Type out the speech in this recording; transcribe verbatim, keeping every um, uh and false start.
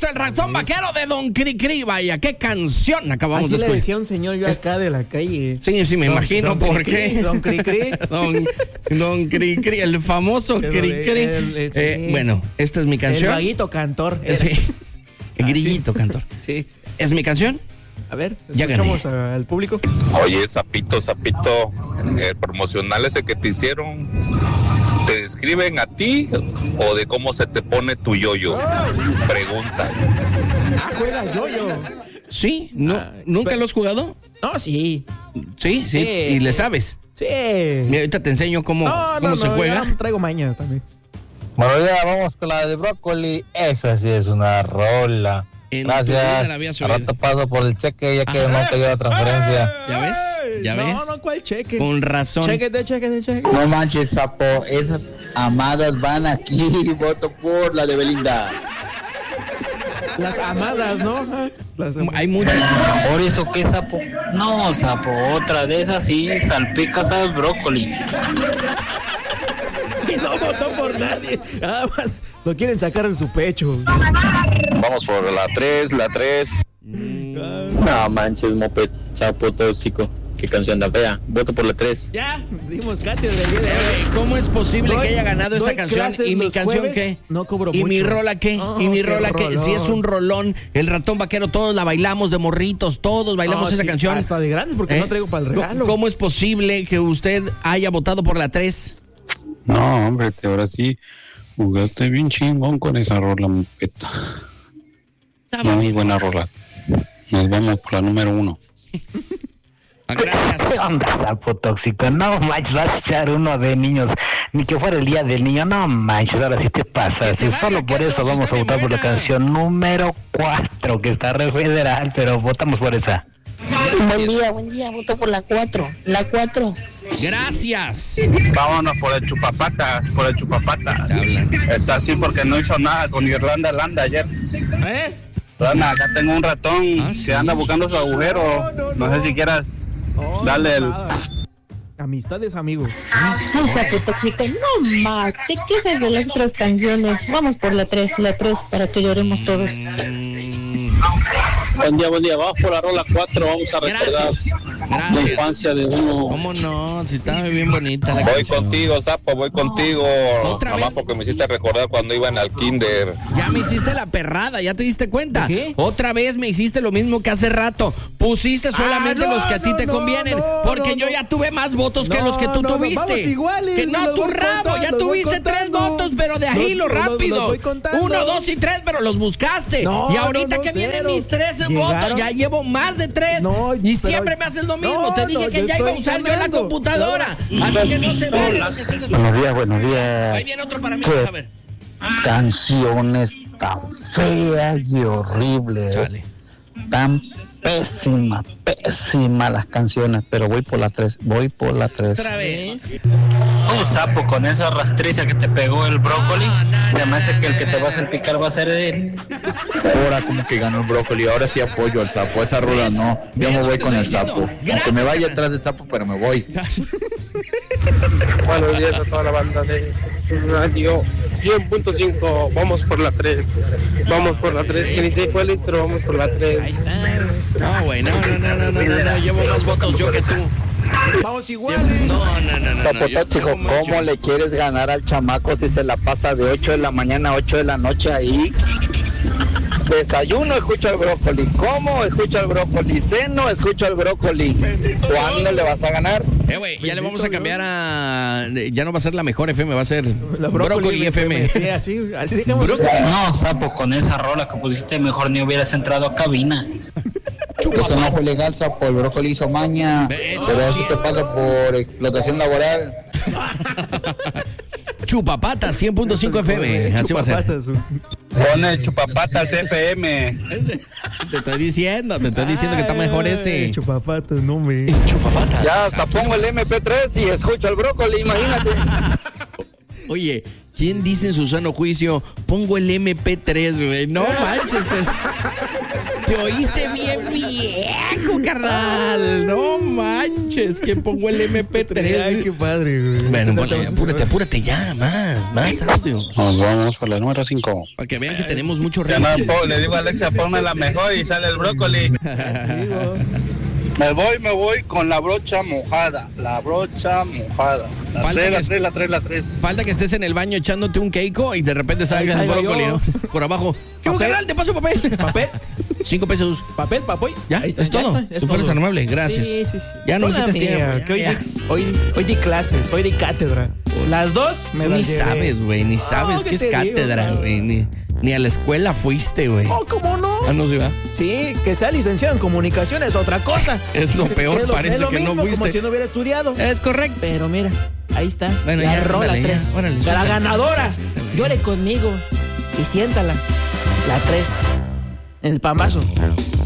maestro, el ratón vaquero de Don Cricri. Vaya, qué canción acabamos Así de le escuchar. decía un señor yo acá de la calle. Sí, sí, me Don- imagino don por Cricri, qué. Don Cricri. Don, don Cricri, el famoso El- Cricri. el- el- sí. Eh, bueno, esta es mi El canción. vaguito cantor. Eh, sí. El grillito cantor. Sí. ¿Es mi canción? A ver, Ya gané. escuchamos a- al público. Oye, Zapito, Zapito, el promocional ese que te hicieron, ¿te describen a ti o de cómo se te pone tu yoyo? Pregunta. Ah, juega yo-yo. Sí, no, Ah, ¿nunca espe- lo has jugado? No, sí. Sí, sí, Sí, y sí. le sabes. Sí. Mira, ahorita te enseño cómo, No, cómo no, se no, juega. ya traigo mañas también. Bueno, ya vamos con la de brócoli. Esa sí es una rola. En tu vida Gracias. la habías Al oído. rato paso por el cheque ya que Ajá. no te dio la transferencia. ¿Ya ves? ¿Ya no, ves? No, no, ¿cuál cheque? Con razón. Chequete, chequete, chequete. No manches, sapo, esas amadas van aquí. Voto por la de Belinda. Las amadas, ¿no? Ajá. Las am- Hay muchas. ¿Por eso qué, sapo? No, sapo, otra de esas sí, salpicas al brócoli. Y no votó por nadie. Nada más lo quieren sacar en su pecho. Vamos por la tres, la tres. No manches, moped, sapo tóxico. Qué canción da fea. Voto por la tres. Ya, dimos cátedra el día de hoy. Eh, ¿Cómo es posible Doy- que haya ganado esa doy canción? clases ¿Y mi los canción jueves, qué? no cobro ¿Y mi mucho. rola qué? Oh, ¿Y mi qué rola qué? rolón. Si es un rolón, el ratón vaquero, todos la bailamos de morritos, todos bailamos No, esa sí, canción. hasta de grandes porque ¿Eh? no traigo para el regalo. ¿Cómo es posible que usted haya votado por la tres? No, hombre, te- ahora sí jugaste bien chingón con esa rola, mopeta. Muy buena rola. Nos vamos por la número uno. Gracias. Hombre, sapo tóxico, no manches, vas a echar uno de niños, ni que fuera el día del niño, no manches, ahora sí te pasas. Que te Solo vaya, por que eso eso sí vamos está a votar bien por la buena. canción número cuatro, que está re federal, pero votamos por esa. Buen día, buen día, voto por la cuatro. La cuatro. Gracias. Vámonos por el chupapata, por el chupapata. Se hablan. Está así porque no hizo nada con Irlanda Landa ayer. ¿Eh? Rana, acá tengo un ratón Ah, que sí. anda buscando su agujero. No, No, no, no. sé si quieras Oh, darle el... nada. Amistades, amigos. Ay, sapo tóxico, no más. Te quejas de las otras canciones. Vamos por la tres, la tres, para que lloremos todos. Buen día, buen día. Vamos por la rola cuatro, vamos a recordar Gracias. la Gracias. infancia de uno. ¿Cómo no? Si estaba bien bonita la Voy canción. contigo, Sapo, voy contigo. ¿Otra Nomás vez? porque me hiciste recordar cuando iban al kinder. Ya me hiciste la perrada, ¿ya te diste cuenta? ¿De qué? Otra vez me hiciste lo mismo que hace rato. Pusiste solamente Ah, no, los que a ti no, te no, convienen. no, porque no, yo no. ya tuve más votos que No, los que tú no, no, tuviste. vamos iguales, que no, los tu voy rabo, contando, ya los voy tuviste tres contando. votos, pero de ahí Los- lo los- los rápido. voy contando. Uno, dos y tres, pero los buscaste. No, y ahorita no, no, que vienen cero. mis trece Llegaron. votos, ya llevo más de tres. No, y pero- siempre me haces lo mismo. No, te dije no, que yo ya iba a estoy usar yo la ganando. computadora. Así que no se vale lo que estés haciendo. Buenos días, buenos Ahí días. viene otro para mí, ¿Qué? a ver. Canciones tan feas y horribles. Chale. Tan pésimas, pésimas las canciones. Pero voy por la tres, voy por la tres. Otra vez. Un sapo con esa rastriza que te pegó el brócoli. Se me hace que el que te va a salpicar va a ser él. Ahora como que ganó el brócoli, ahora sí apoyo al sapo. Esa rola no, yo me voy con el sapo. Aunque me vaya atrás del sapo, pero me voy. Buenos días a toda la banda de Radio cien punto cinco. Vamos por la tres. Vamos por la tres, que ni sé cuál es, pero vamos por la Ahí tres. está. No, güey, no, no, no, no, no, no, no, llevo más votos yo que tú. Vamos Llevo- iguales. No, no, no, no, no. Sapo yo tóxico, tengo más ¿cómo yo- le quieres ganar al chamaco si se la pasa de ocho de la mañana a ocho de la noche ahí? Desayuno, escucho el brócoli. ¿Cómo? Escucho el brócoli. Ceno, escucho el brócoli. ¿Cuándo le vas a ganar? Eh, güey, ya le vamos a cambiar a... Ya no va a ser la mejor F M, va a ser La Brócoli, F M. Sí, así, así dejemos. Brócoli. No, sapo, con esa rola que pusiste mejor ni hubieras entrado a cabina. Eso no fue legal, sapo. El brócoli hizo maña. Eso Pero eso sí. te pasa por explotación laboral. Chupapata, cien punto cinco F M. Así va a ser. Chupapatas. Pone el chupapatas F M. Te estoy diciendo, te estoy diciendo que está mejor Ay, ese. Chupapatas, no me. Chupapata. Ya hasta Exacto. pongo el eme pe tres y escucho el brócoli, imagínate. Oye, ¿quién dice en su sano juicio? Pongo el eme pe tres, güey. No manches. Te oíste bien viejo, carnal. No manches, que pongo el eme pe tres. Ay, qué padre, güey. Bueno, ponle, apúrate, apúrate ya, más, más audios. Nos vamos por la número cinco. Para que vean que tenemos mucho Ya ritmo. no, po- le digo a Alexa, ponme la mejor y sale el brócoli. Me voy, me voy con la brocha mojada. La brocha mojada. La Falta tres, que la es- tres, la tres, la tres. Falta que estés en el baño echándote un keiko y de repente salga el salga brócoli, yo. ¿no? Por abajo. ¿Qué hubo, ¿Papel? carnal? Te paso papel. ¿Papel? Cinco pesos. ¿Papel, papoy? ¿Ya? Ahí está, ¿Es ya todo? está, es Tú fueres todo. tan amable, gracias. Sí, sí, sí. Ya no me Hola, quites mía, tiempo. que hoy, Ya. di, hoy, hoy di clases, hoy di cátedra. Las dos me Tú las ni llevé. sabes, güey, ni sabes ¿qué qué es te digo, cátedra, no? güey. Ni, ni a la escuela fuiste, güey. Oh, ¿cómo no? Ah, no se va. Sí, que sea licenciado en comunicación es otra cosa. Es lo peor, Es lo- parece es lo que mismo, no fuiste. como si no hubiera estudiado. Es correcto. Pero mira, ahí está. Bueno, la ya, rola ándale, ya, tres. órale, la suéltale. ganadora. Llore conmigo y siéntala. La tres. En el pambazo.